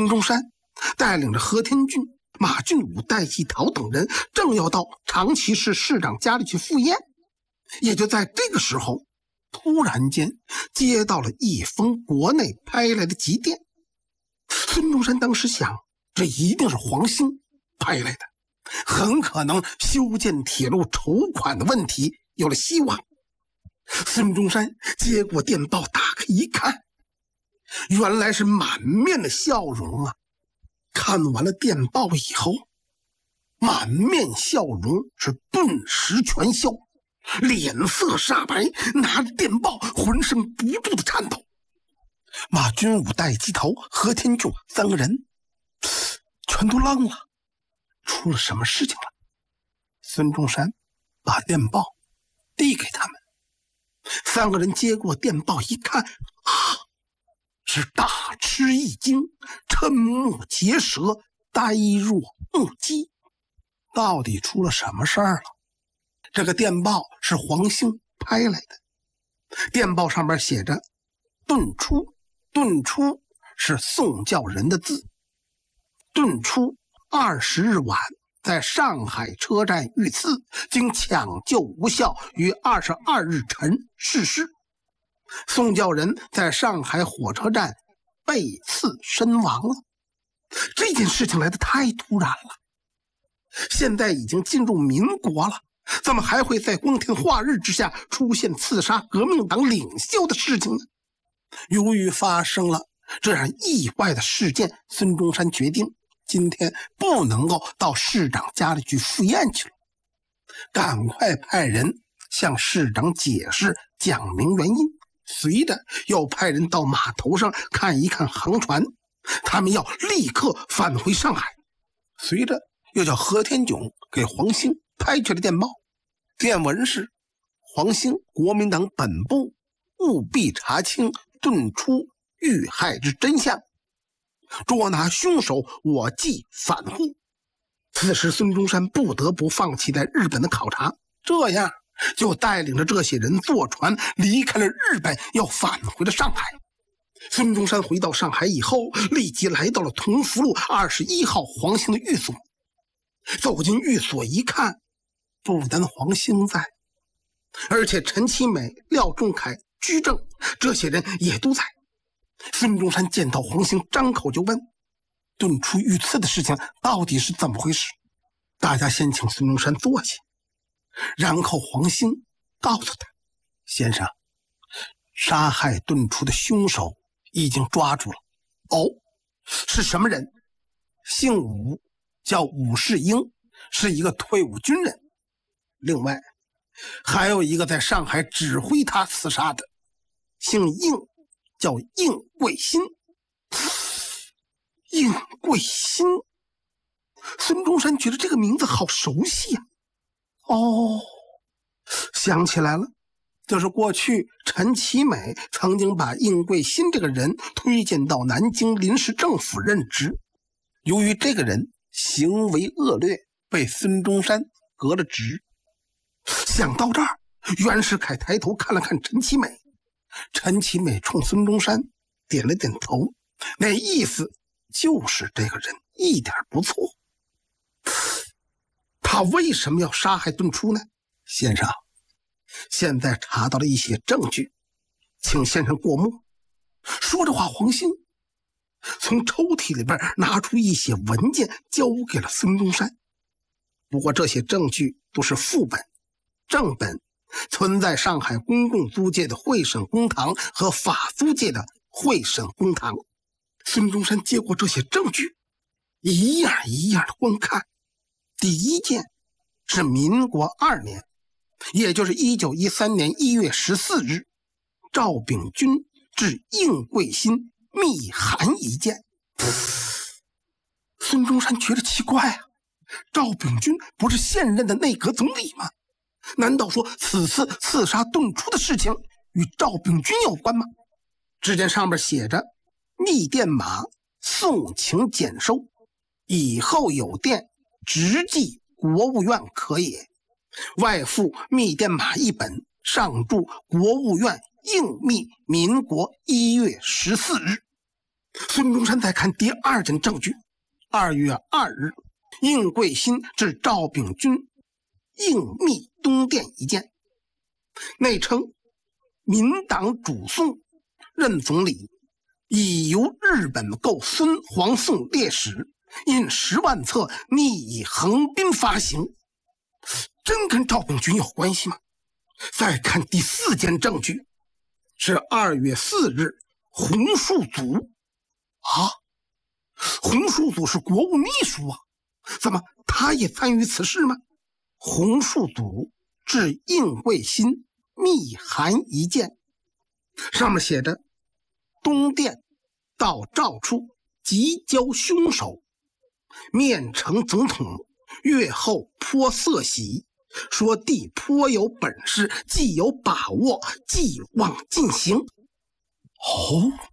孙中山带领着何天俊、马俊武、戴季陶等人正要到长崎市市长家里去赴宴，也就在这个时候，突然间接到了一封国内拍来的急电。孙中山当时想，这一定是黄兴拍来的，很可能修建铁路筹款的问题有了希望。孙中山接过电报，打开一看，原来是满面的笑容啊！看完了电报以后，满面笑容是顿时全消，脸色煞白，拿着电报浑身不住的颤抖。马君武、戴季陶、何天俊三个人全都愣了，出了什么事情了？孙中山把电报递给他们，三个人接过电报一看，是大吃一惊，瞠目结舌，呆若木鸡。到底出了什么事儿了？这个电报是黄兴拍来的，电报上面写着顿出，顿出是宋教仁的字。顿出20日晚在上海车站遇刺，经抢救无效，于22日晨逝世。宋教仁在上海火车站被刺身亡了。这件事情来得太突然了，现在已经进入民国了，怎么还会在光天化日之下出现刺杀革命党领袖的事情呢？由于发生了这样意外的事件，孙中山决定今天不能够到市长家里去赴宴去了，赶快派人向市长解释讲明原因，随着又派人到码头上看一看航船，他们要立刻返回上海。随着又叫何天炯给黄兴拍去了电报，电文是：黄兴国民党本部务必查清顿出遇害之真相，捉拿凶手，我即返沪。此时孙中山不得不放弃在日本的考察，这样就带领着这些人坐船离开了日本，要返回了上海。孙中山回到上海以后，立即来到了同福路21号黄兴的寓所。走进寓所一看，不但黄兴在，而且陈其美、廖仲恺、居正这些人也都在。孙中山见到黄兴，张口就问：顿出遇刺的事情到底是怎么回事？大家先请孙中山坐下，然后黄兴告诉他：先生，杀害顿出的凶手已经抓住了。哦，是什么人？姓武，叫武世英，是一个退伍军人。另外还有一个在上海指挥他刺杀的，姓应，叫应贵新。应贵新，孙中山觉得这个名字好熟悉啊。哦，想起来了，就是过去陈其美曾经把应贵新这个人推荐到南京临时政府任职，由于这个人行为恶劣，被孙中山革了职。想到这儿，袁世凯抬头看了看陈其美，陈其美冲孙中山点了点头，那意思就是这个人一点不错。他为什么要杀害顿出呢？先生，现在查到了一些证据，请先生过目。说着话，黄兴从抽屉里边拿出一些文件交给了孙中山。不过这些证据都是副本，正本存在上海公共租界的会审公堂和法租界的会审公堂。孙中山接过这些证据，一样一样的观看。第一件是民国2年，也就是1913年1月14日，赵秉钧致应贵新密函一件。孙中山觉得奇怪啊，赵秉钧不是现任的内阁总理吗？难道说此次刺杀顿出的事情与赵秉钧有关吗？只见上面写着：密电码送请检收，以后有电直寄国务院可也。外附密电码1本，上注国务院应密民国1月14日。 孙中山再看第二件证据，2月2日，应桂新致赵秉钧应密东电一件，内称民党主宋任总理已由日本购孙黄宋烈史，印10万册，拟以横滨发行。真跟赵秉钧有关系吗？再看第4件证据，是2月4日，洪树祖啊，洪树祖是国务秘书啊，怎么他也参与此事吗？洪树祖致应桂新密函一件，上面写着：东电到赵处即交凶手，面呈总统，阅后颇色喜，说弟颇有本事，既有把握，既望进行。